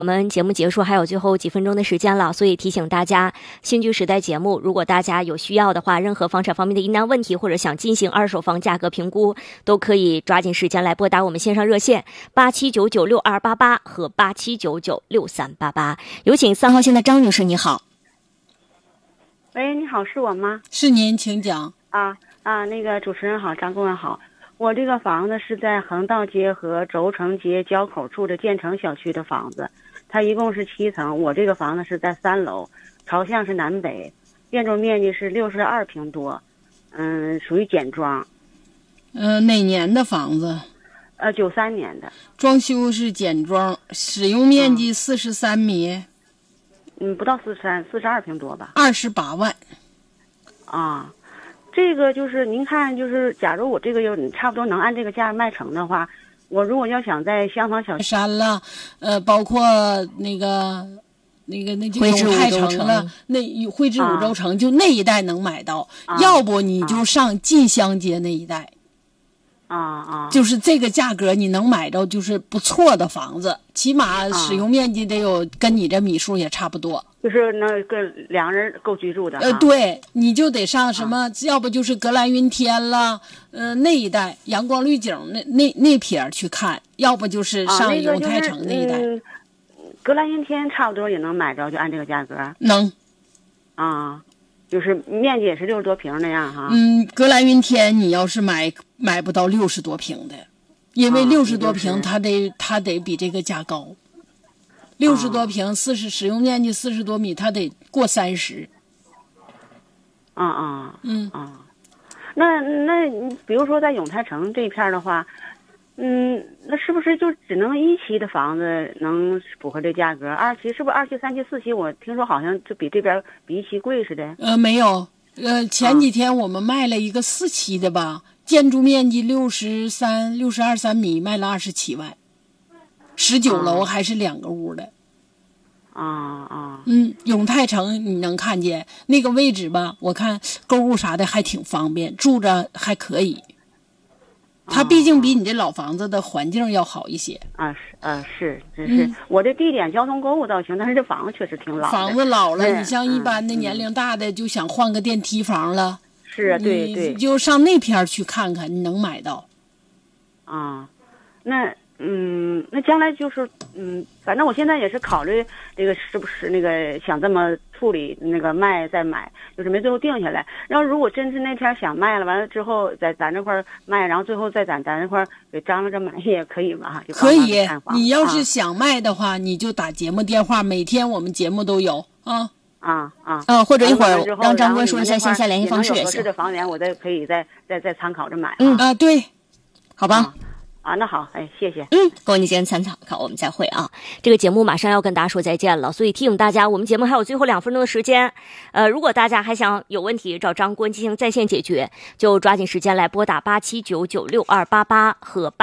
我们节目结束还有最后几分钟的时间了，所以提醒大家，新居时代节目，如果大家有需要的话，任何房产方面的疑难问题，或者想进行二手房价格评估，都可以抓紧时间来拨打我们线上热线87996288和87996388。有请3号线的张女士，你好。 喂，你好，是我吗？ 是您，请讲。 那个主持人好，张顾问好。我这个房子是在横道街和轴承街交口处的建成小区的房子，它一共是7层，我这个房子是在3楼，朝向是南北，建筑面积是62平多，属于简装。 哪年的房子 ？93年的。装修是简装，使用面积43米。 不到42平多吧。 28万。 这个就是您看，就是假如我这个差不多能按这个价卖成的话，我如果要想在香坊小区山了，包括那就永泰城了，那汇知五洲城，就那一带能买到，要不你就上晋香街那一带。就是这个价格你能买到就是不错的房子，起码使用面积得有跟你这米数也差不多，就是那个2人够居住的。 对，你就得上什么，要不就是格兰云天了，那一带阳光绿景那片去看，要不就是上永泰城那一带。 格兰云天差不多也能买着，就按这个价格。 能。 就是面积也是60多平那样哈。 格兰云天你要是买不到60多平的，因为60多平它得比这个价高。60多平使用面积40多米，它得过30。 那比如说在永泰城这一片的话，那是不是就只能1期的房子能符合这价格？2期是不是2期、3期、4期？我听说好像就比这边比1期贵似的。 没有，前几天我们卖了一个4期的吧，建筑面积62、3米，卖了27万，19楼还是2个屋的。永泰城你能看见那个位置吧？我看购物啥的还挺方便，住着还可以。它毕竟比你这老房子的环境要好一些。 是，我这地点交通购物倒行，但是这房子确实挺老的。 房子老了，你像一般的年龄大的就想换个电梯房了。 是啊，对， 你就上那片去看看，你能买到。 那将来就是反正我现在也是考虑这个是不是那个想这么处理，那个卖再买，就是没最后定下来。然后如果真是那天想卖了，完了之后在咱这块卖，然后最后再咱这块给张罗着买也可以吧？就可以，你要是想卖的话，你就打节目电话，每天我们节目都有或者一会儿让张哥说一下线下联系方式也行。 合适的房源我可以再参考着买。 对， 好吧。 那好，谢谢。 供你先参考，我们再会啊。这个节目马上要跟大家说再见了，所以提醒大家，我们节目还有最后2分钟的时间。如果大家还想有问题找张官进行在线解决，就抓紧时间来拨打87996288和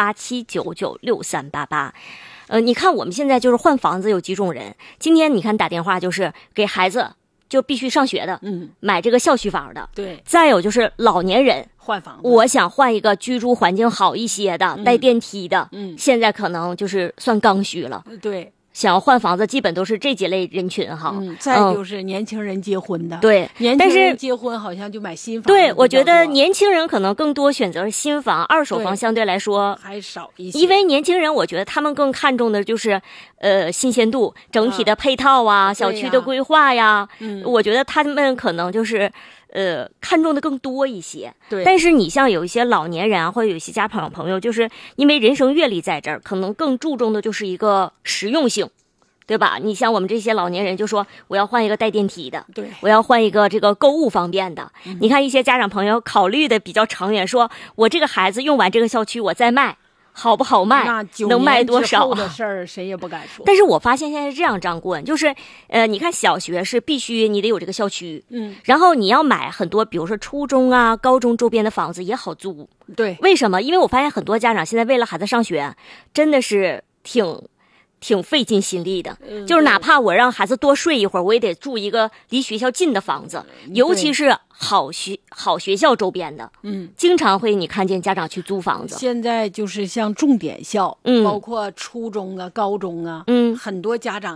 87996388。你看我们现在就是换房子有几种人，今天你看打电话就是给孩子就必须上学的，买这个校区房的， 对。 再有就是老年人换房子， 我想换一个居住环境好一些的，带电梯的，现在可能就是算刚需了， 对。 想要换房子，基本都是这几类人群哈。 再就是年轻人结婚的， 对， 年轻人结婚好像就买新房。 对，我觉得年轻人可能更多选择新房，二手房相对来说还少一些。 因为年轻人，我觉得他们更看重的就是新鲜度、整体的配套啊、小区的规划呀。我觉得他们可能就是看重的更多一些。 对。 但是你像有一些老年人啊，或者有一些家朋友，就是因为人生阅历在这儿，可能更注重的就是一个实用性。对吧？你像我们这些老年人就说我要换一个带电梯的， 对， 我要换一个这个购物方便的。你看一些家长朋友考虑的比较长远，说我这个孩子用完这个校区我再卖，好不好卖？能卖多少？ 的事儿谁也不敢说。 但是我发现现在是这样，张顾问，就是你看小学是必须你得有这个校区，然后你要买很多，比如说初中啊、高中周边的房子也好租。 对， 为什么？因为我发现很多家长现在为了孩子上学，真的是挺挺费尽心力的，就是哪怕我让孩子多睡一会儿，我也得住一个离学校近的房子，尤其是好学校周边的，经常会你看见家长去租房子。 现在就是像重点校，包括初中啊、高中啊，很多家长